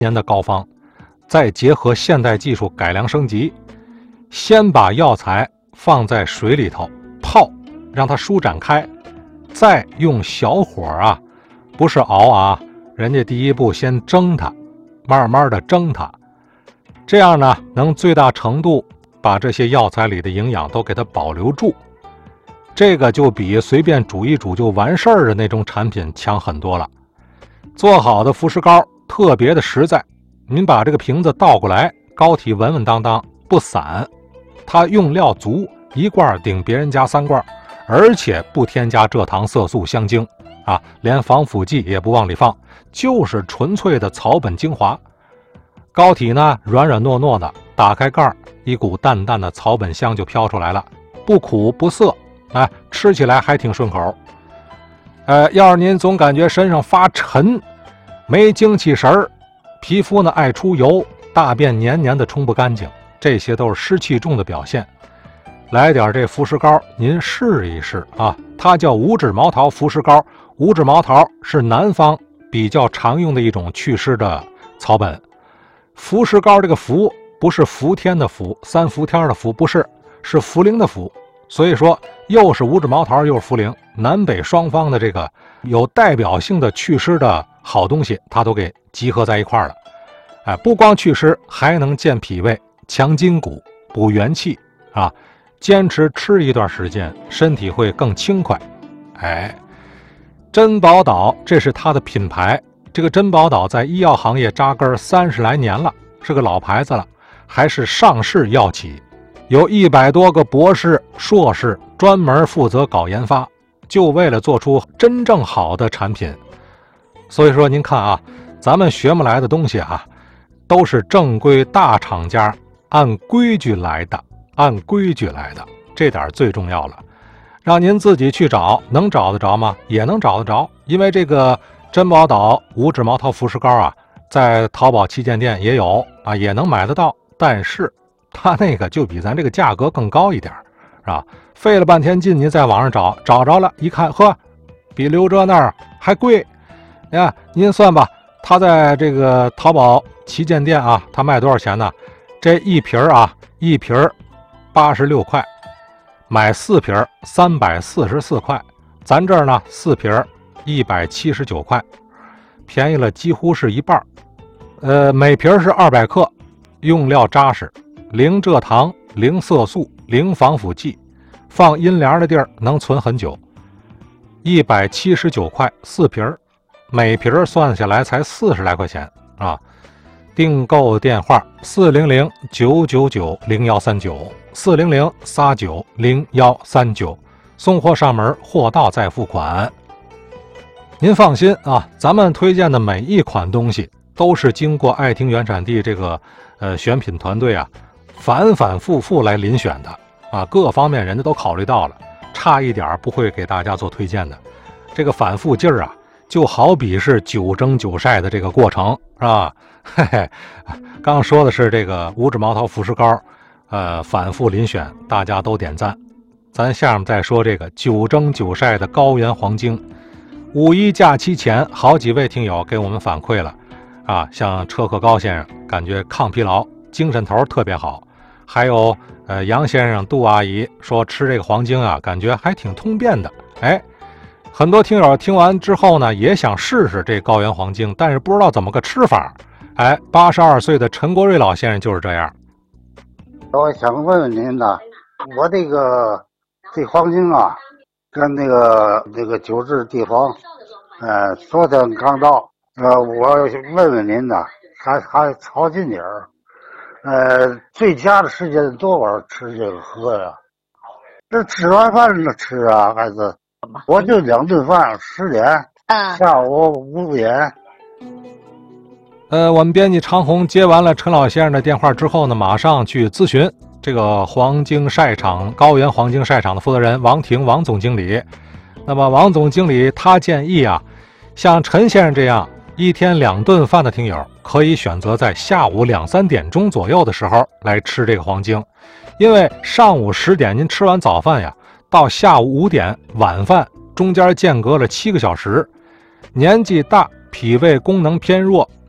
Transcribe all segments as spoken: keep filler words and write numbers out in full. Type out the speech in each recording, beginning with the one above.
年的膏方，再结合现代技术改良升级，先把药材放在水里头泡，让它舒展开，再用小火啊，不是熬啊，人家第一步先蒸它，慢慢的蒸它，这样呢，能最大程度把这些药材里的营养都给它保留住。这个就比随便煮一煮就完事儿的那种产品强很多了。做好的服食膏特别的实在，您把这个瓶子倒过来，膏体稳稳当当不散，它用料足，一罐顶别人家三罐，而且不添加蔗糖、色素、香精啊，连防腐剂也不往里放，就是纯粹的草本精华。膏体呢软软糯糯的，打开盖儿，一股淡淡的草本香就飘出来了，不苦不涩，哎，吃起来还挺顺口。呃，要是您总感觉身上发沉，没精气神儿，皮肤呢爱出油，大便黏黏的冲不干净，这些都是湿气重的表现。来点这服食膏，您试一试啊！它叫五指毛桃服食膏。五指毛桃是南方比较常用的一种祛湿的草本。服食膏这个服不是伏天的伏，三伏天的伏，不是，是茯苓的茯。所以说，又是五指毛桃，又是茯苓，南北双方的这个有代表性的祛湿的好东西，它都给集合在一块儿了。哎，不光祛湿，还能健脾胃、强筋骨、补元气啊！坚持吃一段时间，身体会更轻快。哎，珍宝岛这是它的品牌，这个珍宝岛在医药行业扎根三十来年了，是个老牌子了，还是上市药企，有一百多个博士、硕士专门负责搞研发，就为了做出真正好的产品。所以说，您看啊，咱们学不来的东西啊，都是正规大厂家按规矩来的。按规矩来的，这点最重要了。让您自己去找，能找得着吗？也能找得着，因为这个珍宝岛五指毛桃服食膏啊，在淘宝旗舰店也有啊，也能买得到。但是它那个就比咱这个价格更高一点，是吧？费了半天劲，您在网上找，找着了，一看，呵，比刘哲那儿还贵。呀，您算吧，它在这个淘宝旗舰店啊，它卖多少钱呢？这一瓶啊，一瓶八十六块，买四瓶三百四十四块，咱这儿呢四瓶一百七十九块，便宜了几乎是一半。呃，每瓶是二百克，用料扎实，零蔗糖、零色素、零防腐剂，放阴凉的地儿能存很久。一百七十九块四瓶，每瓶算下来才四十来块钱啊！订购电话四零零九九九零幺三九。四零零三九零幺三九，送货上门，货到再付款。您放心啊，咱们推荐的每一款东西都是经过爱听原产地这个呃选品团队啊反反复复来遴选的啊，各方面人家都考虑到了，差一点不会给大家做推荐的。这个反复劲儿啊，就好比是九蒸九晒的这个过程，是吧？嘿嘿，刚说的是这个五指毛桃服食膏。呃，反复遴选，大家都点赞。咱下面再说这个九蒸九晒的高原黄精。五一假期前，好几位听友给我们反馈了，啊，像车克高先生感觉抗疲劳，精神头特别好。还有呃杨先生、杜阿姨说吃这个黄精啊，感觉还挺通便的。哎，很多听友听完之后呢，也想试试这高原黄精，但是不知道怎么个吃法。哎，八十二岁的陈国瑞老先生就是这样。 我想问问您呢，我这个这黄精啊，跟那个那个九制地黄，呃，昨天刚到，呃，我问问您呢，还还好近点儿，呃，最佳的时间多晚吃这个喝呀？这吃完饭了吃啊，还是我就两顿饭，十点，啊，下午五点。 呃，我们编辑长虹接完了陈老先生的电话之后呢，马上去咨询这个黄精晒场高原黄精晒场的负责人王婷王总经理。那么王总经理他建议啊，像陈先生这样一天两顿饭的听友，可以选择在下午两三点钟左右的时候来吃这个黄精，因为上午十点您吃完早饭呀，到下午五点晚饭中间间隔了七个小时，年纪大、脾胃功能偏弱、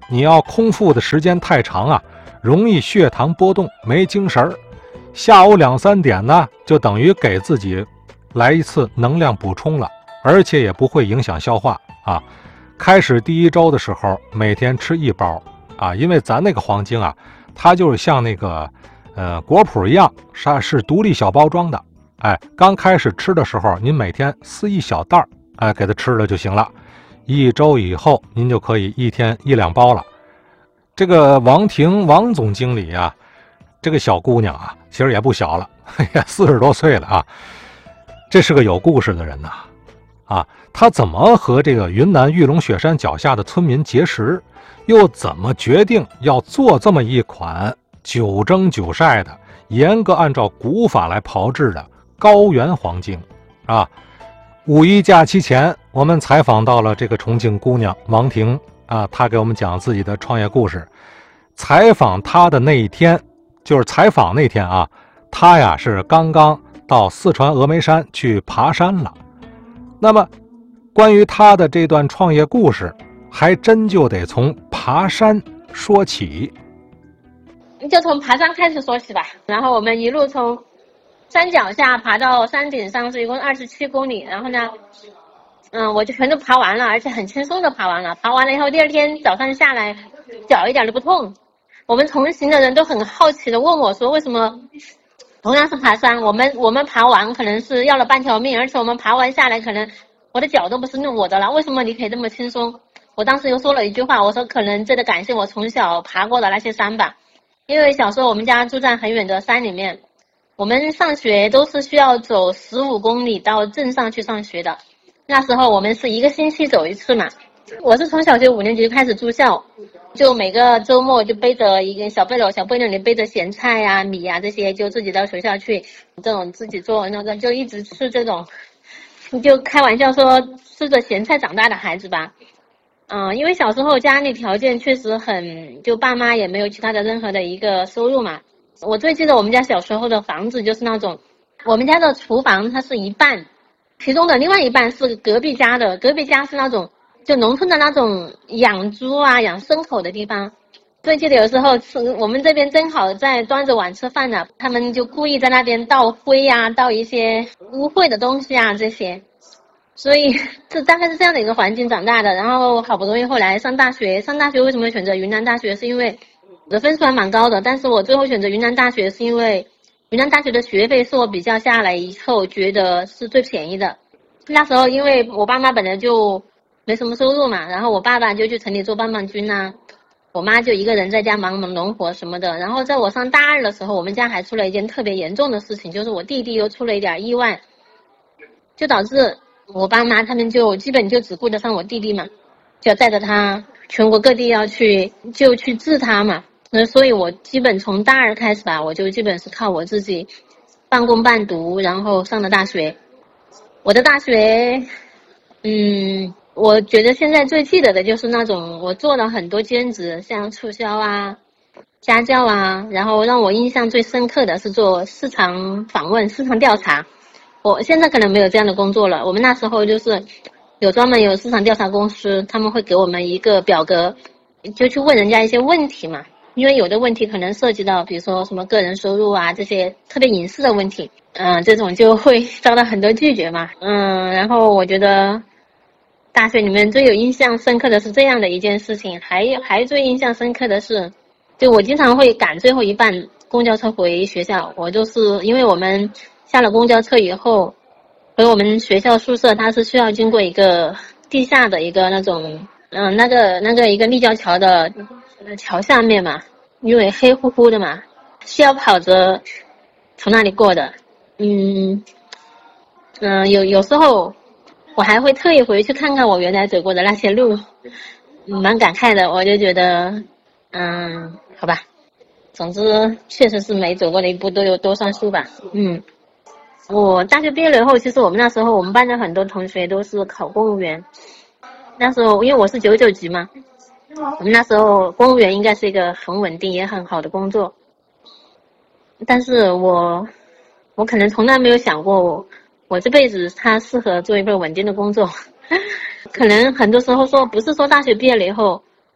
你要空腹的时间太长啊，容易血糖波动，没精神儿。下午两三点呢，就等于给自己来一次能量补充了，而且也不会影响消化啊。开始第一周的时候，每天吃一包啊，因为咱那个黄精啊，它就是像那个呃果脯一样，它是独立小包装的。哎，刚开始吃的时候，您每天撕一小袋儿，哎，给它吃了就行了。一周以后，您就可以一天一两包了。这个王婷王总经理啊，这个小姑娘啊，其实也不小了，哎呀，四十多岁了啊。这是个有故事的人呐，啊，她怎么和这个云南玉龙雪山脚下的村民结识，又怎么决定要做这么一款九蒸九晒的、严格按照古法来炮制的高原黄精啊？五一假期前，我们采访到了这个重庆姑娘王婷啊，她给我们讲自己的创业故事。采访她的那一天，就是采访那天啊，她呀是刚刚到四川峨眉山去爬山了。那么，关于她的这段创业故事，还真就得从爬山说起。 就从爬山开始说起吧。然后我们一路从山脚下爬到山顶上，是一共二十七公里。然后呢，嗯，我就全都爬完了，而且很轻松的爬完了。爬完了以后，第二天早上下来，脚一点都不痛。我们同行的人都很好奇的问我说，为什么同样是爬山，我们我们爬完可能是要了半条命，而且我们爬完下来，可能我的脚都不是用我的了，为什么你可以这么轻松？我当时又说了一句话，我说可能这得感谢我从小爬过的那些山吧。因为小时候我们家住在很远的山里面，我们上学都是需要走十五公里到镇上去上学的。那时候我们是一个星期走一次嘛。我是从小学五年级开始住校，就每个周末就背着一个小背篓，小背篓里背着咸菜呀、啊、米呀、啊、这些，就自己到学校去，这种自己做那个，就一直吃这种，就开玩笑说吃着咸菜长大的孩子吧。嗯，因为小时候家里条件确实很，就爸妈也没有其他的任何的一个收入嘛。我最记得我们家小时候的房子就是那种，我们家的厨房它是一半，其中的另外一半是隔壁家的，隔壁家是那种就农村的那种养猪啊、养牲口的地方。最记得有时候吃，我们这边正好在端着碗吃饭呢，他们就故意在那边倒灰啊，倒一些污秽的东西啊这些。所以这大概是这样的一个环境长大的。然后好不容易后来上大学，上大学为什么选择云南大学？是因为我的分数还蛮高的，但是我最后选择云南大学是因为云南大学的学费是我比较下来以后觉得是最便宜的。那时候因为我爸妈本来就没什么收入嘛，然后我爸爸就去城里做棒棒军啊，我妈就一个人在家忙忙农活什么的。然后在我上大二的时候，我们家还出了一件特别严重的事情，就是我弟弟又出了一点意外，就导致我爸妈他们就基本就只顾得上我弟弟嘛，就要带着他全国各地要去就去治他嘛。那所以我基本从大二开始吧，我就基本是靠我自己半工半读，然后上了大学。我的大学嗯我觉得现在最记得的就是那种我做了很多兼职，像促销啊、家教啊，然后让我印象最深刻的是做市场访问、市场调查。我现在可能没有这样的工作了，我们那时候就是有专门有市场调查公司，他们会给我们一个表格，就去问人家一些问题嘛，因为有的问题可能涉及到比如说什么个人收入啊这些特别隐私的问题，嗯、呃，这种就会遭到很多拒绝嘛。嗯，然后我觉得大学里面最有印象深刻的是这样的一件事情，还还最印象深刻的是，就我经常会赶最后一班公交车回学校，我就是因为我们下了公交车以后，回我们学校宿舍，它是需要经过一个地下的一个那种，嗯、呃，那个那个一个立交桥的桥下面嘛，因为黑乎乎的嘛，需要跑着从那里过的。嗯嗯、呃，有有时候我还会特意回去看看我原来走过的那些路，蛮感慨的。我就觉得，嗯，好吧，总之确实是每走过的一步都有多算数吧。嗯。我大学毕业了以后，其实我们那时候我们班的很多同学都是考公务员。那时候因为我是九九级嘛，我们那时候公务员应该是一个很稳定也很好的工作。但是我我可能从来没有想过我我这辈子他适合做一份稳定的工作。可能很多时候说不是说大学毕业了以后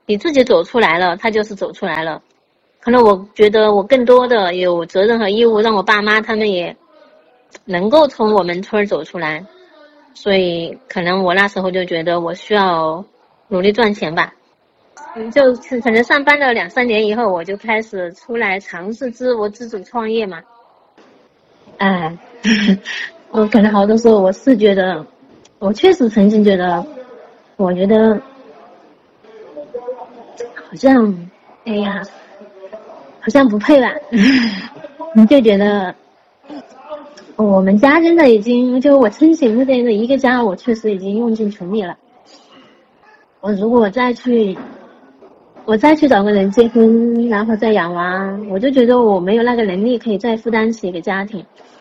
你自己走出来了，它就是走出来了。可能我觉得我更多的有责任和义务，让我爸妈他们也能够从我们村走出来。所以可能我那时候就觉得我需要努力赚钱吧。就是可能上班了两三年以后，我就开始出来尝试自我自主创业嘛。哎，我可能好多时候我是觉得，我确实曾经觉得，我觉得好像，哎呀，好像不配吧。你就觉得我们家真的已经，就我撑起目前的一个家，我确实已经用尽全力了。我如果再去我再去找个人结婚，然后再养娃，我就觉得我没有那个能力可以再负担起一个家庭。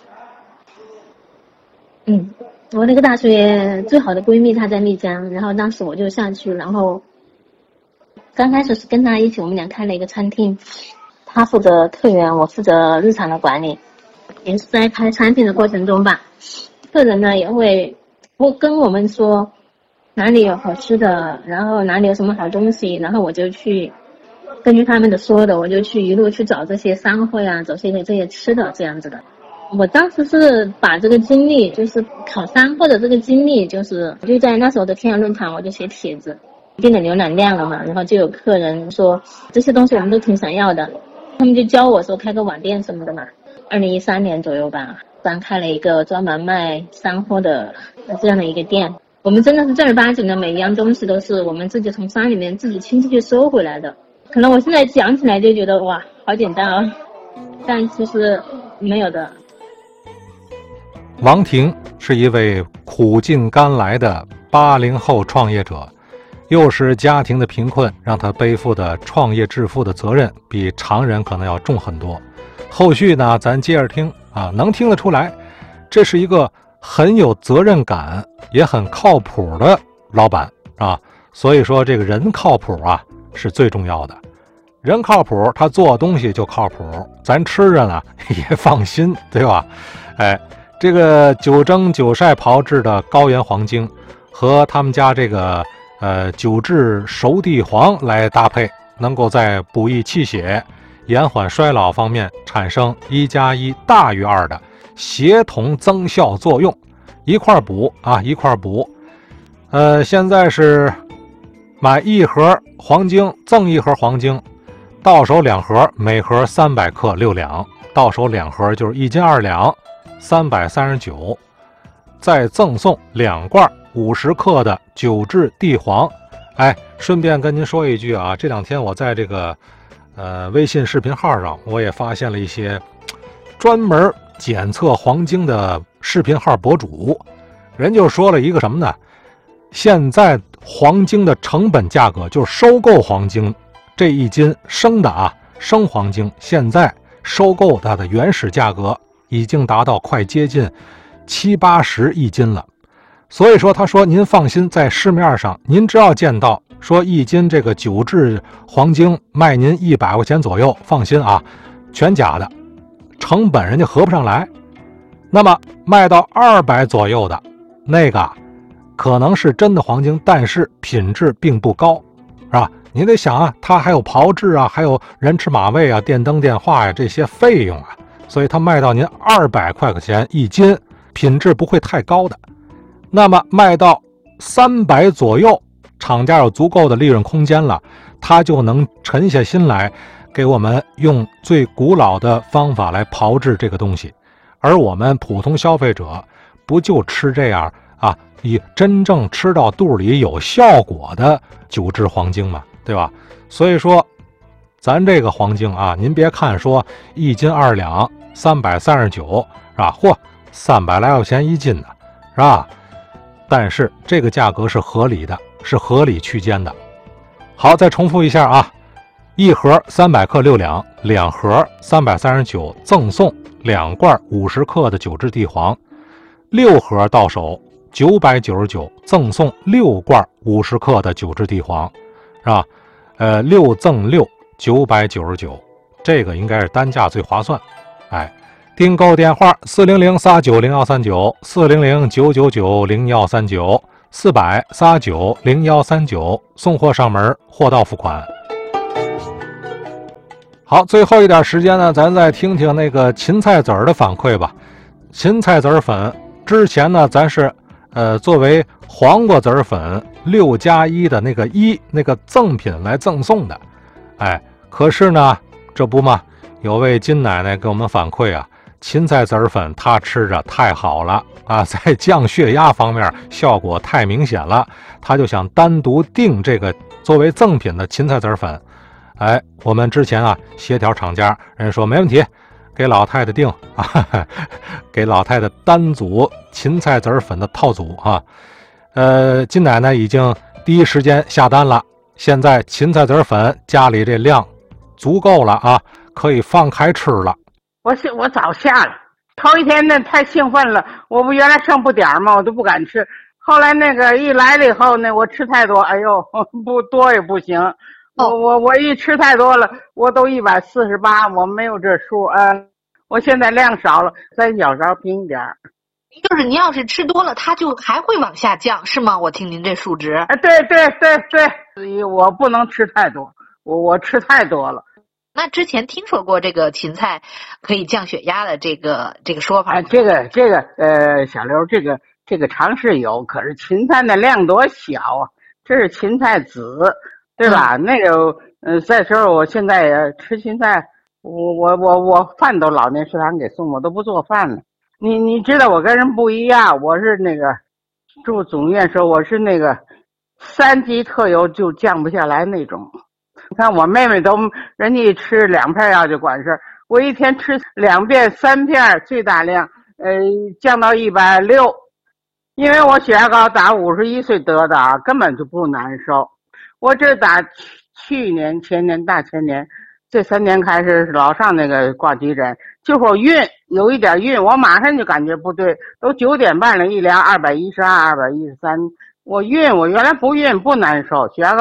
嗯，我那个大学最好的闺蜜她在丽江，然后当时我就下去，然后刚开始是跟她一起，我们俩开了一个餐厅，她负责客源，我负责日常的管理。也是在开餐厅的过程中吧，客人呢也会我跟我们说哪里有好吃的，然后哪里有什么好东西，然后我就去根据他们的说的，我就去一路去找这些商会啊，找这些这些吃的这样子的。我当时是把这个精力，就是考商会的这个精力，就是就在那时候的天涯论坛，我就写帖子，一定的浏览量了嘛，然后就有客人说这些东西我们都挺想要的，他们就教我说开个网店什么的嘛。二零一三年左右吧，刚开了一个专门卖山货的这样的一个店。我们真的是正儿八经的，每一样东西都是我们自己从山里面自己亲自去收回来的。可能我现在讲起来就觉得哇，好简单啊，但其实没有的。 王婷是一位苦尽甘来的八零后创业者，又是家庭的贫困让她背负的创业致富的责任比常人可能要重很多。后续呢，咱接着听啊，能听得出来，这是一个很有责任感也很靠谱的老板啊。所以说这个人靠谱啊是最重要的，人靠谱他做东西就靠谱，咱吃着呢也放心，对吧？哎，这个九蒸九晒炮制的高原黄精和他们家这个呃九制熟地黄来搭配，能够在补益气血延缓衰老方面产生一加一大于二的协同增效作用，一块补啊，一块补。呃，现在是买一盒黄精赠一盒黄精，到手两盒，每盒三百克六两，到手两盒就是一斤二两，三百三十九，再赠送两罐五十克的九制地黄。哎，顺便跟您说一句啊，这两天我在这个。呃，微信视频号上我也发现了一些专门检测黄精的视频号博主，人就说了一个什么呢？现在黄精的成本价格，就是收购黄精这一斤生的啊，生黄精，现在收购它的原始价格已经达到快接近七八十一斤了。所以说，他说您放心，在市面上您只要见到说一斤这个九制黄精卖您一百块钱左右，放心啊，全假的，成本人家合不上来。那么卖到二百左右的那个可能是真的黄精，但是品质并不高，是吧？你得想啊，它还有炮制啊，还有人吃马位啊、电灯电话呀、啊、这些费用啊，所以它卖到您二百块钱一斤，品质不会太高的。那么卖到三百左右，厂家有足够的利润空间了，他就能沉下心来给我们用最古老的方法来炮制这个东西。而我们普通消费者不就吃这样啊，以真正吃到肚里有效果的九制黄精嘛，对吧？所以说咱这个黄精啊，您别看说一斤二两三百三十九，是吧？嚯，三百来块钱一斤的，是吧？但是这个价格是合理的，是合理区间的。好，再重复一下啊，一盒三百克六两，两盒三百三十九，赠送两罐五十克的九制地黄，六盒到手九百九十九，赠送六罐五十克的九制地黄，是吧？呃，六赠六，九百九十九，这个应该是单价最划算。哎。订购电话四零零三九零幺三九，四零零九九九零幺三九， 四百三九零幺三九，送货上门，货到付款。好，最后一点时间呢，咱再听听那个芹菜籽儿的反馈吧。芹菜籽儿粉之前呢，咱是呃作为黄瓜籽儿粉六加一的那个一那个赠品来赠送的，哎，可是呢，这不嘛，有位金奶奶给我们反馈啊，芹菜籽儿粉她吃着太好了啊，在降血压方面效果太明显了，她就想单独订这个作为赠品的芹菜籽儿粉。哎，我们之前啊协调厂家，人说没问题，给老太太订啊，给老太太单组芹菜籽儿粉的套组啊。呃，金奶奶已经第一时间下单了，现在芹菜籽儿粉家里这量足够了啊，可以放开吃了。 我是我早下了，头一天呢太兴奋了，我不原来剩不点吗？我都不敢吃。后来那个一来了以后呢，我吃太多，哎呦，不多也不行。我我我一吃太多了，我都一百四十八，我没有这数啊、呃。我现在量少了，三小勺平一点。 就是您要是吃多了，它就还会往下降，是吗？我听您这数值。 哎，对对对对，所以我不能吃太多，我我吃太多了。 那之前听说过这个芹菜可以降血压的这个这个说法吗？ 哎，这个这个呃，小刘，这个这个尝试有，可是芹菜的量多小啊？这是芹菜籽。对吧？嗯、那个，呃，再说我现在也吃芹菜，我我我我饭都老年食堂给送，我都不做饭了。你你知道我跟人不一样，我是那个住总院时候，我是那个三级特油就降不下来那种。你看我妹妹都，人家一吃两片药就管事儿，我一天吃两片三片最大量，呃，降到一百六，因为我血压高，打五十一岁得的啊，根本就不难受。我这打去去年、前年、大前年，这三年开始老上那个挂急诊，就会晕，有一点晕，我马上就感觉不对，都九点半了，一量二百一十二、二百一十三，我晕，我原来不晕不难受，血压高。